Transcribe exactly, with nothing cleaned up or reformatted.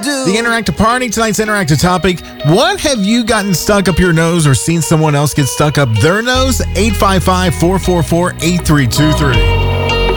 do. The interactive party, tonight's interactive topic. What have you gotten stuck up your nose or seen someone else get stuck up their nose? eight five five, four four four, eight three two three.